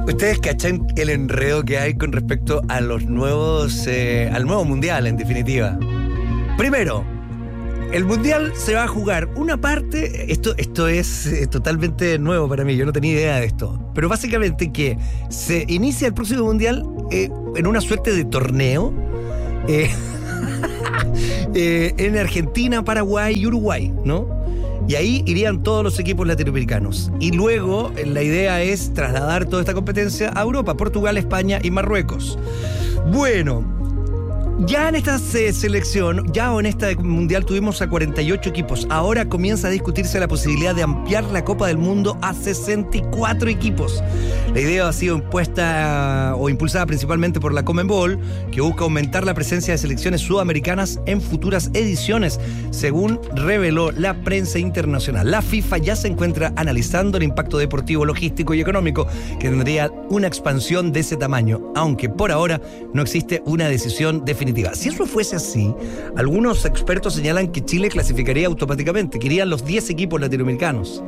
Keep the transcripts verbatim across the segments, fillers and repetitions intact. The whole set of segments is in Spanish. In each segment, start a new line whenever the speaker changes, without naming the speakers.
Ustedes cachan el enredo que hay con respecto a los nuevos, eh, al nuevo mundial, en definitiva. Primero, el mundial se va a jugar una parte, esto, esto es eh, totalmente nuevo para mí, yo no tenía idea de esto, pero básicamente que se inicia el próximo mundial eh, en una suerte de torneo eh, eh, en Argentina, Paraguay y Uruguay, ¿no? Y ahí irían todos los equipos latinoamericanos. Y luego la idea es trasladar toda esta competencia a Europa, Portugal, España y Marruecos. Bueno, ya en esta eh, selección, ya en esta mundial tuvimos a cuarenta y ocho equipos. Ahora comienza a discutirse la posibilidad de ampliar la Copa del Mundo a sesenta y cuatro equipos. La idea ha sido impuesta o impulsada principalmente por la Conmebol, que busca aumentar la presencia de selecciones sudamericanas en futuras ediciones, según reveló la prensa internacional. La FIFA ya se encuentra analizando el impacto deportivo, logístico y económico que tendría una expansión de ese tamaño, aunque por ahora no existe una decisión definitiva. Si eso fuese así, algunos expertos señalan que Chile clasificaría automáticamente, que irían los diez equipos latinoamericanos.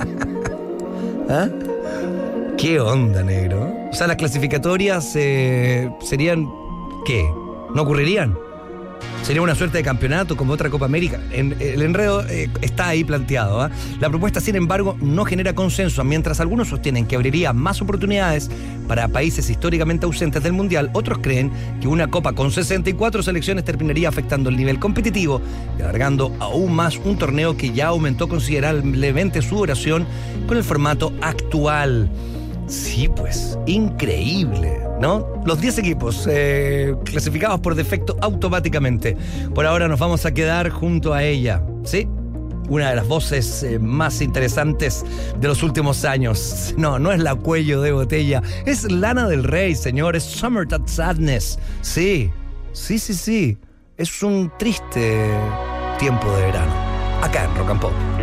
¿Ah? ¿Qué onda, negro? O sea, las clasificatorias eh, serían... ¿qué? ¿No ocurrirían? Sería una suerte de campeonato como otra Copa América. En, el enredo eh, está ahí planteado, ¿eh? La propuesta, sin embargo, no genera consenso. Mientras algunos sostienen que abriría más oportunidades para países históricamente ausentes del Mundial, otros creen que una Copa con sesenta y cuatro selecciones terminaría afectando el nivel competitivo y alargando aún más un torneo que ya aumentó considerablemente su duración con el formato actual. Sí, pues, increíble, ¿no? Los diez equipos eh, clasificados por defecto automáticamente. Por ahora nos vamos a quedar junto a ella, ¿sí? Una de las voces eh, más interesantes de los últimos años. No, no es la cuello de botella, es Lana del Rey, señores. Summertime Sadness. Sí, sí, sí, sí. Es un triste tiempo de verano. Acá en Rock and Pop.